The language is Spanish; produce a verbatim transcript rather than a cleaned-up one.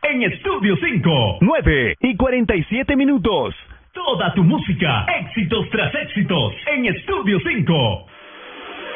en Estudio cinco. nueve y cuarenta y siete minutos. Toda tu música, éxitos tras éxitos, en Estudio cinco.